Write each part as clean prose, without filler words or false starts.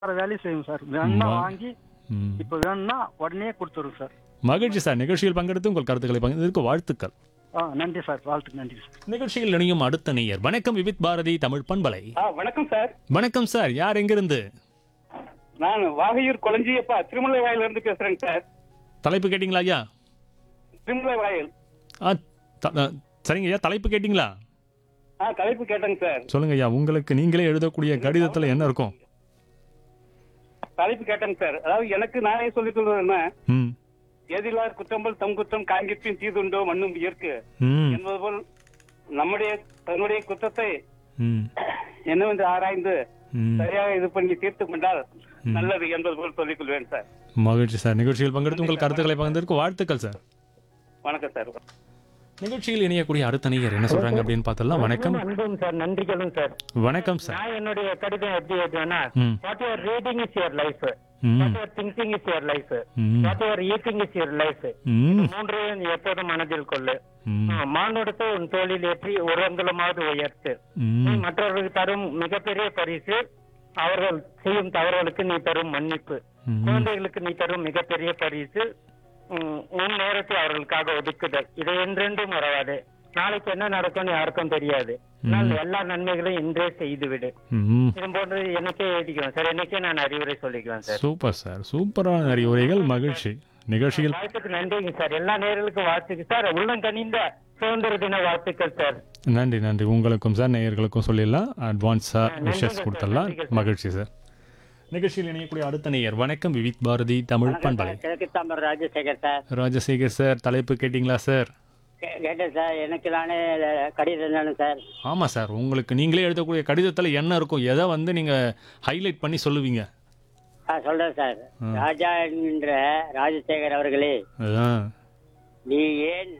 வேலையும் செய்யும் சார். வேணும்னா ம வாங்கி, ம். இப்ப வேணும்னா உடனே குடுத்துரும் சார். மகிழ்ச்சி சார். நிகழ்ச்சியில் பங்கெடுத்து உங்கள் கருத்துக்களை பகிர்ந்ததற்கு வாழ்த்துக்கள். நன்றி சார். வாழ்த்துக்கு நன்றி சார். நிகழ்ச்சியில் இணையும் அடுத்த நேயர். வணக்கம் விவித் பாரதி தமிழ் பண்பலை. வணக்கம் சார். வணக்கம் சார். யார் எங்கிருந்து? நான் வாகையூர் கொளஞ்சியப்பா திருமலை வாயில இருந்து பேசுறேங்க சார். தலைப்பு கேட்டிங்களா ஐயா? திருமலை வாயில். ஆ சரிங்க ஐயா. தலைப்பு கேட்டிங்களா? தலைப்பு கேட்டேங்க சார். சொல்லுங்க ஐயா. உங்களுக்கு நீங்களே எழுதக்கூடிய கடிதத்தில் என்ன இருக்கும்? தலைப்பு கேட்டேங்க சார். அதாவது எனக்கு நானே சொல்லிக் கொள்வதுன்னா, ம் எதிலார் குற்றம்பல் தம் குற்றம் காண்கிற்பின் தீதுண்டோ மண்ணும் இயற்கு ம் என்பது போல் தன்னுடைய குற்றத்தை ம் என்னவென்று ஆராய்ந்து ம். சரியாக இது பண்ணி தீர்த்து கொண்டால் நல்லது என்பது போல் சொல்லிக் கொள்வேன் சார். மகிழ்ச்சி சார். நிகழ்ச்சியில் பங்கெடுத்து உங்கள் கருத்துக்களை பகிர்ந்ததற்கு வாழ்த்துக்கள் சார். வணக்கம் சார். நிகழ்ச்சியில் இணையக்கூடிய அடுத்த நேயர் என்ன சொல்றாங்க அப்படின்னு பார்த்தலாம். வணக்கம். அன்பும் சார், நன்றிகளும் சார். வணக்கம் சார். நான் என்னுடைய கடிதம் எப்படி எழுதுவேன்னா, ம் what your reading is your life, ம் what your thinking is your life, ம் what your eating is your life. ம் மூன்றையும் நீ எப்போதும் மனதில் கொள்ளு. ம் மானுடத்தை உன் தோளில் ஏற்றி ஒரு அங்குலமாவது உயர்த்து. நீ ம் மற்றவர்களுக்கு தரும் மிகப்பெரிய பரிசு அவர்கள் செய்யும் தவறுகளுக்கு நீ தரும் மன்னிப்பு. ம். குழந்தைகளுக்கு நீ தரும் மிகப்பெரிய பரிசு உன் நேரத்தை அவர்களுக்காக ஒதுக்குதல். இதை என்றென்றும் மறவாது. நாளைக்கு என்ன நடக்கும்னு யாருக்கும் தெரியாது. ஆனால் எல்லா நன்மைகளையும் இன்றே செய்துவிடு. ம். இது போன்று எனக்கே எழுதிக்குவேன் சார். எனக்கே நான் அறிவுரை சொல்லிக்குவேன் சார். Super sir. சூப்பரான அறிவுரைகள். மகிழ்ச்சி. நிகழ்ச்சியில் வாழ்த்துக்கு நன்றிங்க சார். எல்லா நேயர்களுக்கும் வாழ்த்துக்கு சார். உள்ளங்கனிந்த சுதந்திர தின வாழ்த்துக்கள் சார். நன்றி நன்றி. உங்களுக்கும் சார் நேயர்களுக்கும் சொல்லிடலாம். அட்வான்ஸா விஷஸ் நன்றிங்க கொடுத்துடலாம். சார், நன்றிங்க சார். மகிழ்ச்சி சார். நிகழ்ச்சியில் இணையக்கூடிய அடுத்த நேயர். வணக்கம் விவித் பாரதி தமிழ் பண்பலை. கிழக்கு தாம்பரம் ராஜசேகர் சார். ராஜசேகர் சார். தலைப்பு கேட்டிங்களா சார்? கேட்டேன் சார். எனக்கு நானே கடிதம் தானே சார். ஆமாம் சார். உங்களுக்கு நீங்களே எழுதக்கூடிய கடிதத்தில் என்ன இருக்கும்? எதை வந்து நீங்கள் ஹைலைட் பண்ணி சொல்லுவீங்க? சொல்றேன் சார். ராஜா என்கின்ற ராஜசேகர் அவர்களே, அதான். நீ ஏன்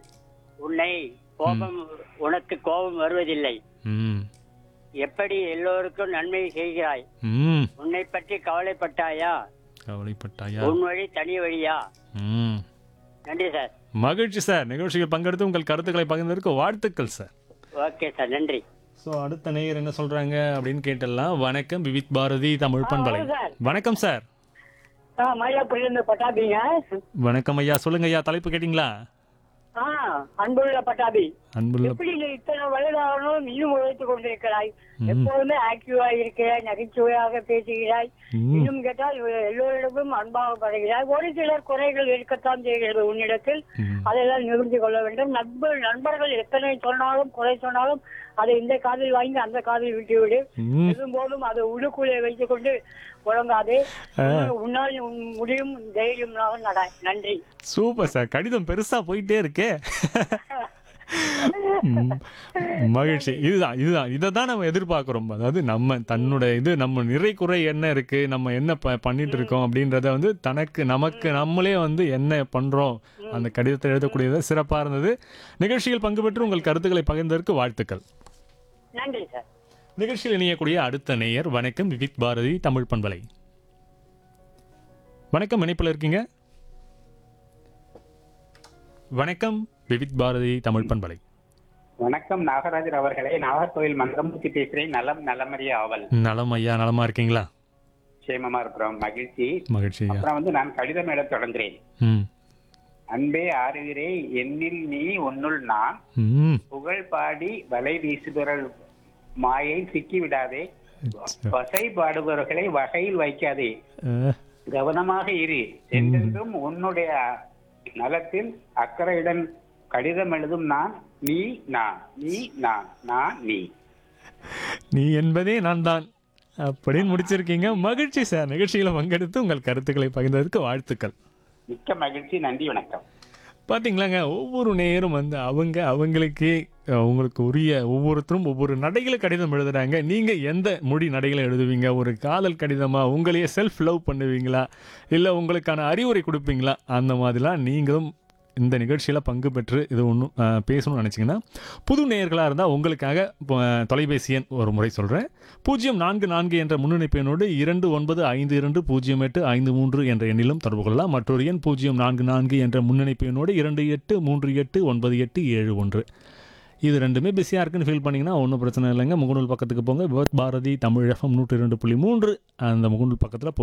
உனக்கு கோபம் வருவதில்லை? ம் எப்படி எல்லோருக்கும் நன்மை செய்கிறாய்? ம் உன்னை பற்றி கவலைப்பட்டாயா? கவலைப்பட்டாயா? உன் வழி தனி வழியா? ம் நன்றி சார். மகிழ்ச்சி சார். நிகழ்ச்சியில் பங்கெடுத்து உங்கள் கருத்துக்களை பகிர்ந்ததற்கு வாழ்த்துக்கள் சார். ஓகே சார், நன்றி. ஸோ அடுத்த நேயர் என்ன சொல்றாங்க அப்படின்னு கேட்டலாம். வணக்கம் விவித் பாரதி தமிழ் பண்பலை. வணக்கம் சார். மயிலாப்பூர்ல பட்டாபிங்க. வணக்கம் ஐயா. சொல்லுங்க ஐயா. தலைப்பு கேட்டிங்களா? அன்புள்ள பட்டாபி, அன்புள்ள எப்படி நீ இத்தனை வயதானாலும் இன்னும் உழைத்துக் கொண்டிருக்கிறாய்? எப்போதுமே ஆக்டிவா இருக்கிறாய், நகைச்சுவையாக பேசுகிறாய். ம். இன்னும் கேட்டால் எல்லோரிடமும் அன்பாக பழகிறாய். ஒரு சிலர் குறைகள் இருக்கத்தான் செய்கிறது உன்னிடத்தில். ம். அதெல்லாம் நிறுத்தி கொள்ள வேண்டும். நண்பர்கள் எத்தனை சொன்னாலும் குறை சொன்னாலும் அதை இந்த காதில் வாங்கி அந்த காதில் விட்டுவிடு. ம். போதும் அதை உள்ளுக்குள்ளே வைத்துக் கொண்டு உறங்காதே. உன்னால் முடியும், தைரியம் நடாய். நன்றி. Super sir. கடிதம் பெருசா போயிட்டே இருக்கே. ம். மகிழ்ச்சி. இதை தான் நம்ம எதிர்பார்க்குறோம். அதாவது நம்ம நிறை குறை என்ன இருக்கு, நம்ம என்ன பண்ணிட்டு இருக்கோம் அப்படின்றத வந்து நமக்கு நம்மளே வந்து என்ன பண்றோம் அந்த கடிதத்தை எழுதக்கூடியது சிறப்பாக இருந்தது. நிகழ்ச்சியில் பங்கு பெற்று உங்கள் கருத்துக்களை பகிர்ந்ததற்கு வாழ்த்துக்கள். நன்றி சார். நிகழ்ச்சியில் இணையக்கூடிய அடுத்த நேயர். வணக்கம் விவித் பாரதி தமிழ் பண்பலை. வணக்கம். இணைப்பில் இருக்கீங்க. வணக்கம் விவித் பாரதி தமிழ் பண்பலை. வணக்கம் நாகராஜர் அவர்களே. நாகர்கோவில் மந்திரமூர்த்தி பேசுறேன். நலமறிய ஆவல். நலம் ஐயா. நலமா இருக்கீங்களா? சேமமா இருக்கிறோம். மகிழ்ச்சி. மகிழ்ச்சி ஐயா. அப்புறம் நான் கடிதம் எழுத தொடங்குறேன். ம் அன்பே ஆறுகிறே, என்னில் நீ உன்னுள் நான், ம் புகழ் பாடி வலை வீசுபவர்கள் மாயை சிக்கி விடாதே, வசை பாடுபவர்களை வகையில் வைக்காதே, கவனமாக இரு. என்றென்றும் உன்னுடைய நலத்தில் அக்கறையுடன் கடிதம் எழுதும் நான், நீ நான், நீ நான், நான் நீ. நீ என்பதே நான் தான் அப்படின்னு முடிச்சிருக்கீங்க. மகிழ்ச்சி சார். நிகழ்ச்சியில் பங்கெடுத்து உங்கள் கருத்துக்களை பகிர்ந்ததற்கு வாழ்த்துக்கள். மிக்க மகிழ்ச்சி. நன்றி, வணக்கம். பார்த்தீங்களாங்க. ஒவ்வொரு நேரும் வந்து அவங்களுக்கே உங்களுக்கு உரிய ஒவ்வொருத்தரும் ஒவ்வொரு நடைகளை கடிதம் எழுதுறாங்க. நீங்கள் எந்த மொழி நடைகளை எழுதுவீங்க? ஒரு காதல் கடிதமா? உங்களையே செல்ஃப் லவ் பண்ணுவீங்களா? இல்லை உங்களுக்கான அறிவுரை கொடுப்பீங்களா? அந்த மாதிரிலாம் நீங்களும் இந்த நிகழ்ச்சியில் பங்கு பெற்று இது ஒன்றும் பேசணும்னு நினச்சிங்கன்னா, புது நேயர்களாக இருந்தால் உங்களுக்காக தொலைபேசி எண் ஒரு முறை சொல்கிறேன். 044 என்ற முன்னிணைப்பு எண்ணோடு 29520853 என்ற எண்ணிலும் தொடர்பு கொள்ளலாம். மற்றொரு எண் 044 என்ற முன்னிணைப்பு எண்ணோடு 28389871. இது ரெண்டுமே பிஸியாக இருக்குன்னு ஃபீல் பண்ணிங்கன்னா ஒன்றும் பிரச்சனை இல்லைங்க. முகநூல் பக்கத்துக்கு போங்க. பாரதி தமிழ் FM 102.3 அந்த முகநூல் பக்கத்தில்